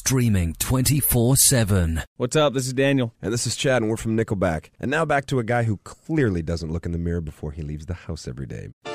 Streaming 24/7. What's up? This is Daniel. And this is Chad, and we're from Nickelback. And now back to a guy who clearly doesn't look in the mirror before he leaves the house every day.